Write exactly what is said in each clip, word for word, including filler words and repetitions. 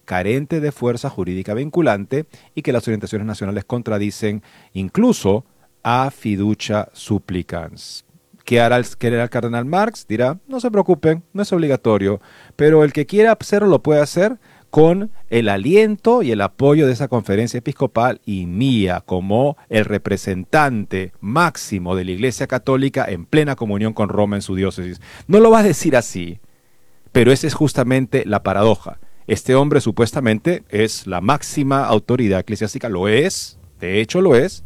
carente de fuerza jurídica vinculante y que las orientaciones nacionales contradicen incluso a fiducia supplicans. ¿Qué hará, el, ¿Qué hará el cardenal Marx? Dirá, no se preocupen, no es obligatorio, pero el que quiera hacerlo lo puede hacer con el aliento y el apoyo de esa conferencia episcopal y mía como el representante máximo de la Iglesia Católica en plena comunión con Roma en su diócesis. No lo va a decir así, pero esa es justamente la paradoja. Este hombre supuestamente es la máxima autoridad eclesiástica, lo es, de hecho lo es,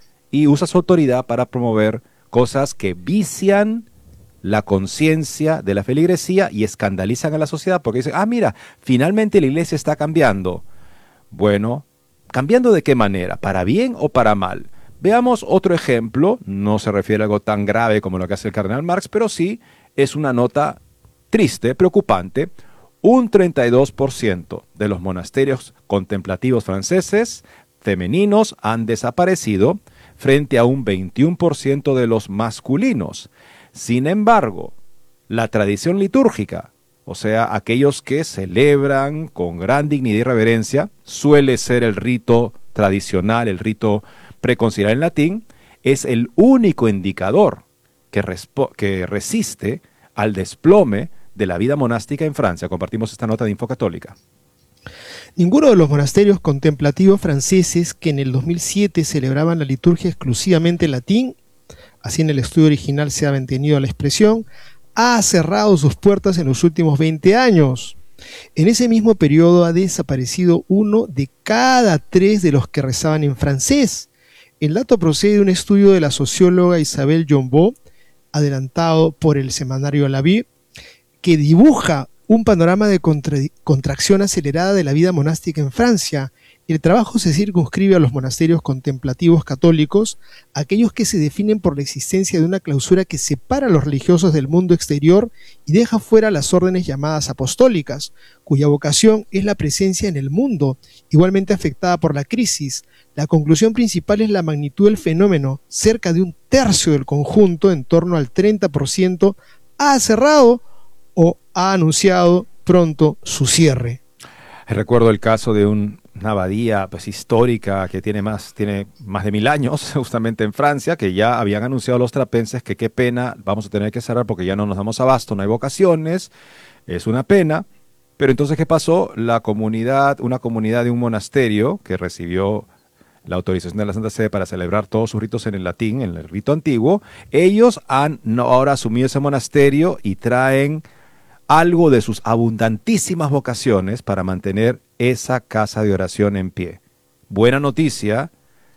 y usa su autoridad para promover cosas que vician la conciencia de la feligresía y escandalizan a la sociedad porque dicen, ah, mira, finalmente la iglesia está cambiando. Bueno, ¿cambiando de qué manera? ¿Para bien o para mal? Veamos otro ejemplo, no se refiere a algo tan grave como lo que hace el cardenal Marx, pero sí es una nota triste, preocupante. Un treinta y dos por ciento de los monasterios contemplativos franceses femeninos han desaparecido frente a un veintiuno por ciento de los masculinos. Sin embargo, la tradición litúrgica, o sea, aquellos que celebran con gran dignidad y reverencia, suele ser el rito tradicional, el rito preconciliar en latín, es el único indicador que, que resiste al desplome de la vida monástica en Francia. Compartimos esta nota de Info Católica. Ninguno de los monasterios contemplativos franceses que en el dos mil siete celebraban la liturgia exclusivamente en latín, así en el estudio original se ha mantenido la expresión, ha cerrado sus puertas en los últimos veinte años. En ese mismo periodo ha desaparecido uno de cada tres de los que rezaban en francés. El dato procede de un estudio de la socióloga Isabelle Jombaud, adelantado por el semanario La Vie, que dibuja un panorama de contra contracción acelerada de la vida monástica en Francia. El trabajo se circunscribe a los monasterios contemplativos católicos, aquellos que se definen por la existencia de una clausura que separa a los religiosos del mundo exterior y deja fuera las órdenes llamadas apostólicas, cuya vocación es la presencia en el mundo, igualmente afectada por la crisis. La conclusión principal es la magnitud del fenómeno. Cerca de un tercio del conjunto, en torno al treinta por ciento, ha cerrado o ha anunciado pronto su cierre. Recuerdo el caso de un, una abadía pues, histórica que tiene más, tiene más de mil años, justamente en Francia, que ya habían anunciado los trapenses que qué pena, vamos a tener que cerrar porque ya no nos damos abasto, no hay vocaciones, es una pena. Pero entonces, ¿qué pasó? La comunidad, una comunidad de un monasterio que recibió la autorización de la Santa Sede para celebrar todos sus ritos en el latín, en el rito antiguo, ellos han no, ahora asumido ese monasterio y traen algo de sus abundantísimas vocaciones para mantener esa casa de oración en pie. Buena noticia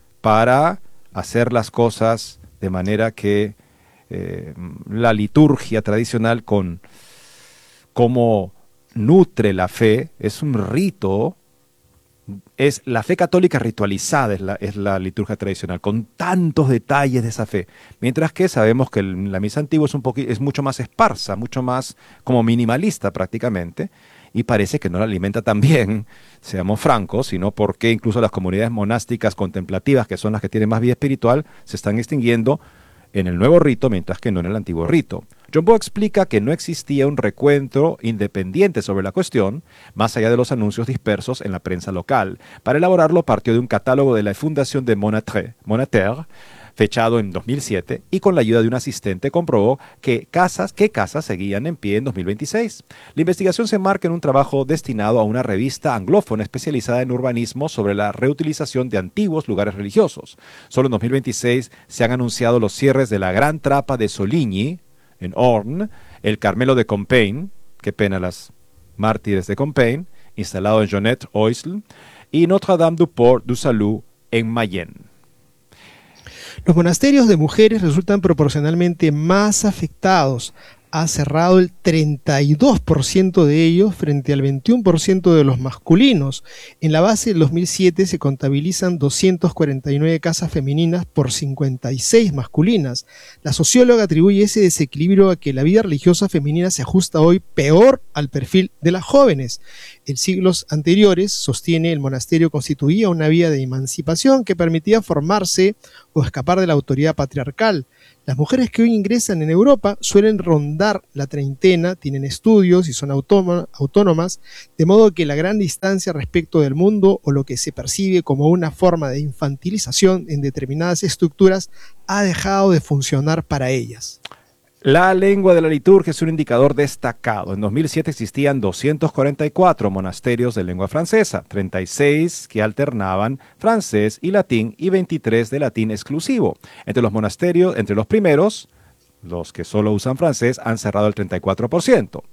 para hacer las cosas de manera que eh, la liturgia tradicional con cómo nutre la fe, es un rito, es la fe católica ritualizada, es la, es la liturgia tradicional, con tantos detalles de esa fe. Mientras que sabemos que el, la misa antigua es, un es mucho más esparsa, mucho más como minimalista prácticamente, y parece que no la alimenta tan bien, seamos francos, sino porque incluso las comunidades monásticas contemplativas, que son las que tienen más vida espiritual, se están extinguiendo en el nuevo rito, mientras que no en el antiguo rito. Jombaud explica que no existía un recuento independiente sobre la cuestión, más allá de los anuncios dispersos en la prensa local. Para elaborarlo partió de un catálogo de la Fundación de Monatre, Monaterre, fechado en dos mil siete, y con la ayuda de un asistente comprobó que casas, qué casas seguían en pie en dos mil veintiséis. La investigación se marca en un trabajo destinado a una revista anglófona especializada en urbanismo sobre la reutilización de antiguos lugares religiosos. Solo en dos mil veintiséis se han anunciado los cierres de la Gran Trapa de Soligny, en Orne, el Carmelo de Compiègne, qué pena las mártires de Compiègne, instalado en Jonet-Oisel, y Notre-Dame du Port du Salut en Mayenne. Los monasterios de mujeres resultan proporcionalmente más afectados. Ha cerrado el treinta y dos por ciento de ellos frente al veintiuno por ciento de los masculinos. En la base del dos mil siete se contabilizan doscientas cuarenta y nueve casas femeninas por cincuenta y seis masculinas. La socióloga atribuye ese desequilibrio a que la vida religiosa femenina se ajusta hoy peor al perfil de las jóvenes. En siglos anteriores, sostiene, el monasterio constituía una vía de emancipación que permitía formarse o escapar de la autoridad patriarcal. Las mujeres que hoy ingresan en Europa suelen rondar la treintena, tienen estudios y son autónomas, de modo que la gran distancia respecto del mundo o lo que se percibe como una forma de infantilización en determinadas estructuras ha dejado de funcionar para ellas. La lengua de la liturgia es un indicador destacado. En dos mil siete existían doscientos cuarenta y cuatro monasterios de lengua francesa, treinta y seis que alternaban francés y latín y veintitrés de latín exclusivo. Entre los monasterios, entre los primeros, los que solo usan francés han cerrado el treinta y cuatro por ciento.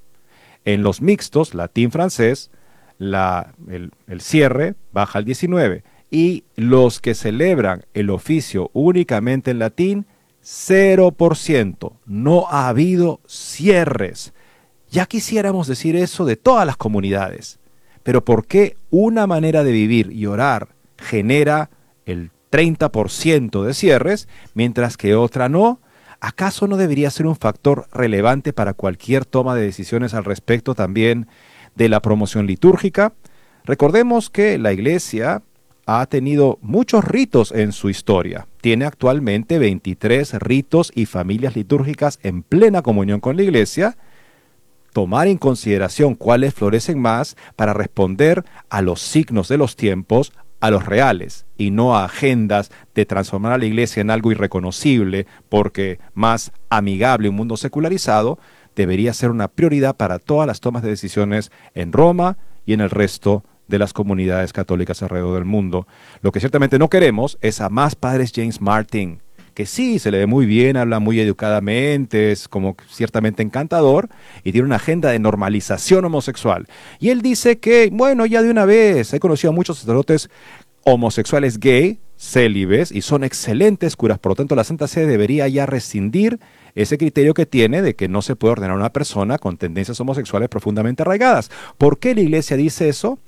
En los mixtos, latín-francés, la, el, el cierre baja al diecinueve por ciento. Y los que celebran el oficio únicamente en latín, cero por ciento. No ha habido cierres. Ya quisiéramos decir eso de todas las comunidades. Pero ¿por qué una manera de vivir y orar genera el treinta por ciento de cierres, mientras que otra no? ¿Acaso no debería ser un factor relevante para cualquier toma de decisiones al respecto también de la promoción litúrgica? Recordemos que la Iglesia ha tenido muchos ritos en su historia. Tiene actualmente veintitrés ritos y familias litúrgicas en plena comunión con la Iglesia. Tomar en consideración cuáles florecen más para responder a los signos de los tiempos, a los reales, y no a agendas de transformar a la Iglesia en algo irreconocible porque más amigable a un mundo secularizado, debería ser una prioridad para todas las tomas de decisiones en Roma y en el resto de las comunidades católicas alrededor del mundo. Lo que ciertamente no queremos es a más padres James Martin, que sí, se le ve muy bien, habla muy educadamente, es como ciertamente encantador y tiene una agenda de normalización homosexual. Y él dice que, bueno, ya de una vez, he conocido a muchos sacerdotes homosexuales gay, célibes, y son excelentes curas, por lo tanto la Santa Sede debería ya rescindir ese criterio que tiene de que no se puede ordenar a una persona con tendencias homosexuales profundamente arraigadas. ¿Por qué la Iglesia dice eso?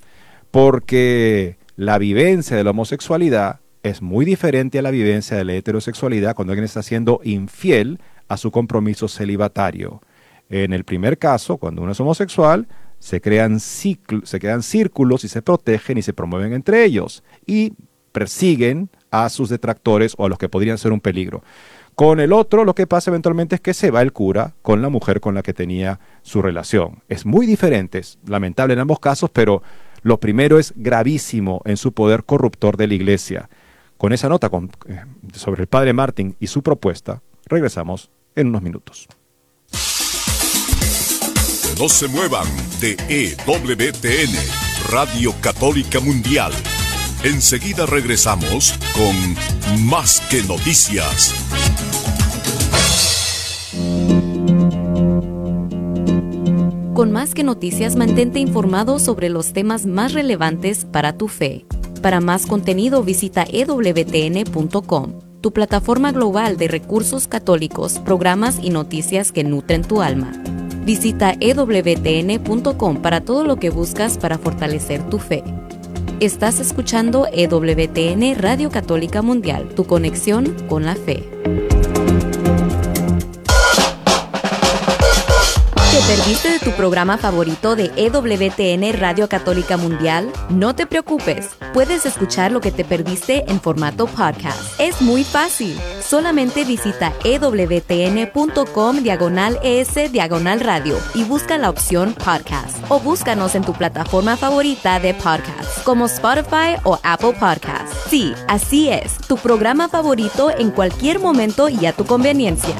Porque la vivencia de la homosexualidad es muy diferente a la vivencia de la heterosexualidad cuando alguien está siendo infiel a su compromiso celibatario. En el primer caso, cuando uno es homosexual, se crean, ciclo, se crean círculos y se protegen y se promueven entre ellos y persiguen a sus detractores o a los que podrían ser un peligro. Con el otro, lo que pasa eventualmente es que se va el cura con la mujer con la que tenía su relación. Es muy diferente, es lamentable en ambos casos, pero lo primero es gravísimo en su poder corruptor de la Iglesia. Con esa nota con, eh, sobre el padre Martin y su propuesta, regresamos en unos minutos. No se muevan de E W T N, Radio Católica Mundial. Enseguida regresamos con Más que Noticias. Con Más que Noticias, mantente informado sobre los temas más relevantes para tu fe. Para más contenido, visita e w t n punto com, tu plataforma global de recursos católicos, programas y noticias que nutren tu alma. Visita e w t n punto com para todo lo que buscas para fortalecer tu fe. Estás escuchando E W T N Radio Católica Mundial, tu conexión con la fe. ¿Te perdiste de tu programa favorito de E W T N Radio Católica Mundial? No te preocupes, puedes escuchar lo que te perdiste en formato podcast. Es muy fácil, solamente visita e w t n punto com diagonal es diagonal radio y busca la opción podcast. O búscanos en tu plataforma favorita de podcast, como Spotify o Apple Podcasts. Sí, así es, tu programa favorito en cualquier momento y a tu conveniencia.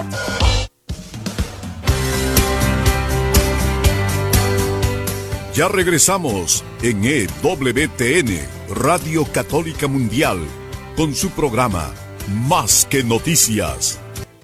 Ya regresamos en E W T N, Radio Católica Mundial, con su programa Más que Noticias.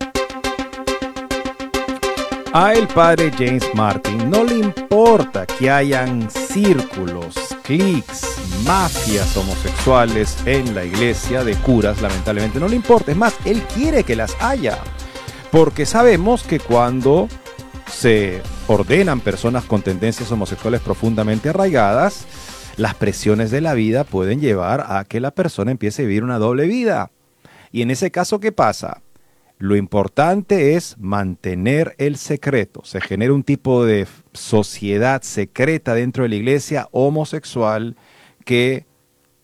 A el padre James Martin no le importa que hayan círculos, clics, mafias homosexuales en la iglesia de curas, lamentablemente no le importa. Es más, él quiere que las haya, porque sabemos que cuando se ordenan personas con tendencias homosexuales profundamente arraigadas, las presiones de la vida pueden llevar a que la persona empiece a vivir una doble vida. Y en ese caso, ¿qué pasa? Lo importante es mantener el secreto. Se genera un tipo de sociedad secreta dentro de la iglesia homosexual que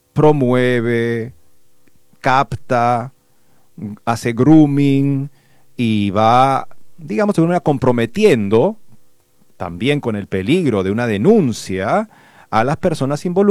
promueve, capta, hace grooming y va, digamos, de una manera comprometiendo también con el peligro de una denuncia a las personas involucradas